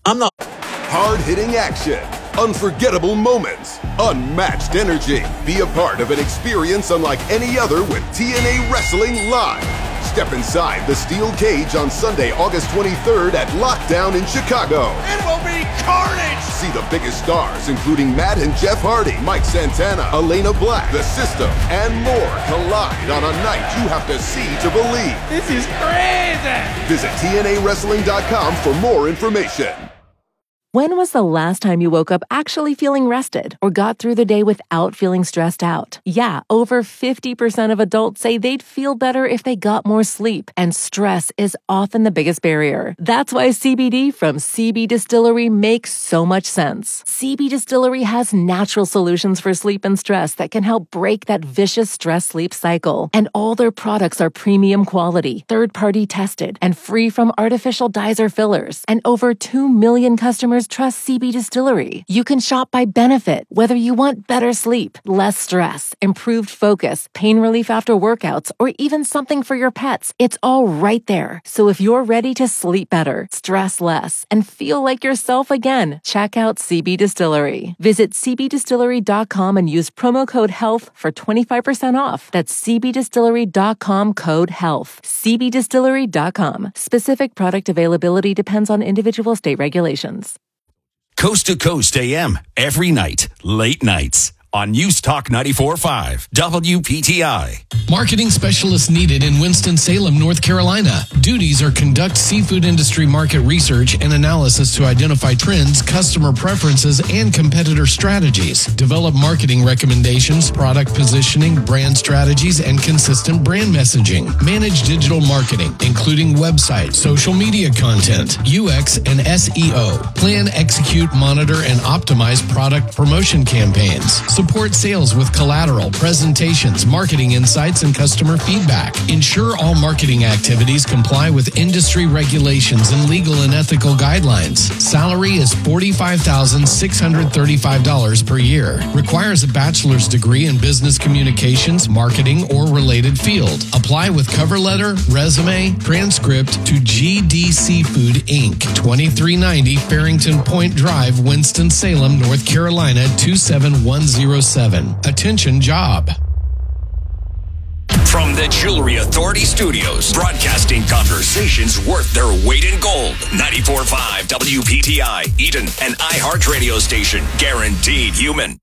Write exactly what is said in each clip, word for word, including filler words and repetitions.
I'm not. Hard-hitting action, unforgettable moments, unmatched energy. Be a part of an experience unlike any other with T N A Wrestling Live. Step inside the steel cage on Sunday, August twenty-third at Lockdown in Chicago. It will be carnage! See the biggest stars, including Matt and Jeff Hardy, Mike Santana, Elena Black, The System, and more collide on a night you have to see to believe. This is crazy! Visit T N A wrestling dot com for more information. When was the last time you woke up actually feeling rested or got through the day without feeling stressed out? Yeah, over fifty percent of adults say they'd feel better if they got more sleep, and stress is often the biggest barrier. That's why C B D from C B Distillery makes so much sense. C B Distillery has natural solutions for sleep and stress that can help break that vicious stress-sleep cycle. And all their products are premium quality, third-party tested, and free from artificial dyes or fillers. And over two million customers trust C B Distillery. You can shop by benefit, whether you want better sleep, less stress, improved focus, pain relief after workouts, or even something for your pets. It's all right there. So if you're ready to sleep better, stress less, and feel like yourself again, check out C B Distillery. Visit C B distillery dot com and use promo code HEALTH for twenty-five percent off. That's C B distillery dot com code HEALTH. C B distillery dot com. Specific product availability depends on individual state regulations. Coast to Coast A M, every night, late nights, on News Talk ninety-four point five, W P T I. Marketing specialists needed in Winston-Salem, North Carolina. Duties are conduct seafood industry market research and analysis to identify trends, customer preferences, and competitor strategies. Develop marketing recommendations, product positioning, brand strategies, and consistent brand messaging. Manage digital marketing, including website, social media content, U X, and S E O. Plan, execute, monitor, and optimize product promotion campaigns. Support sales with collateral, presentations, marketing insights, and customer feedback. Ensure all marketing activities comply with industry regulations and legal and ethical guidelines. Salary is forty-five thousand six hundred thirty-five dollars per year. Requires a bachelor's degree in business communications, marketing, or related field. Apply with cover letter, resume, transcript to G D Seafood Incorporated, twenty-three ninety Farrington Point Drive, Winston-Salem, North Carolina, two seven one zero seven. Attention job. From the Jewelry Authority Studios, broadcasting conversations worth their weight in gold. ninety-four point five W P T I, Eden, an iHeart radio station, guaranteed human.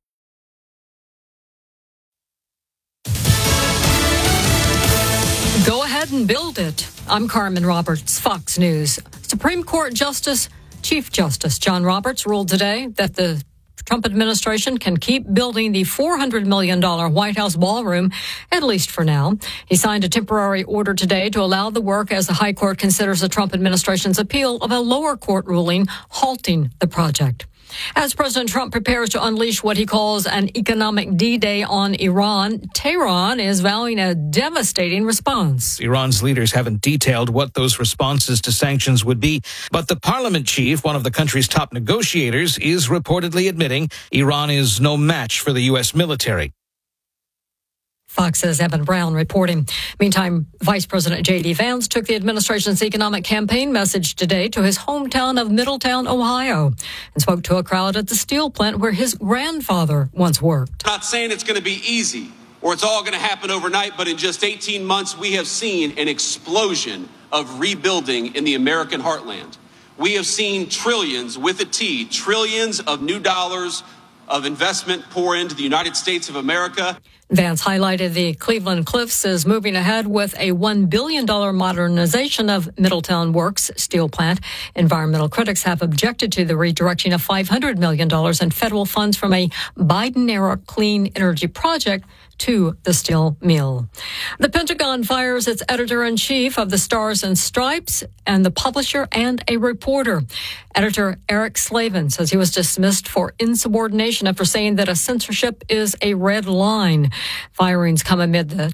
Go ahead and build it. I'm Carmen Roberts, Fox News. Supreme Court Justice, Chief Justice John Roberts ruled today that the Trump administration can keep building the four hundred million dollars White House ballroom, at least for now. He signed a temporary order today to allow the work as the High Court considers the Trump administration's appeal of a lower court ruling halting the project. As President Trump prepares to unleash what he calls an economic D-Day on Iran, Tehran is vowing a devastating response. Iran's leaders haven't detailed what those responses to sanctions would be, but the parliament chief, one of the country's top negotiators, is reportedly admitting Iran is no match for the U S military. Fox's Evan Brown reporting. Meantime, Vice President J D. Vance took the administration's economic campaign message today to his hometown of Middletown, Ohio, and spoke to a crowd at the steel plant where his grandfather once worked. I'm not saying it's going to be easy or it's all going to happen overnight, but in just eighteen months, we have seen an explosion of rebuilding in the American heartland. We have seen trillions with a T, trillions of new dollars of investment pour into the United States of America. Vance highlighted the Cleveland Cliffs is moving ahead with a one billion dollars modernization of Middletown Works steel plant. Environmental critics have objected to the redirecting of five hundred million dollars in federal funds from a Biden-era clean energy project to the steel mill. The Pentagon fires its editor-in-chief of the Stars and Stripes and the publisher and a reporter. Editor Eric Slavin says he was dismissed for insubordination after saying that a censorship is a red line. Firings come amid the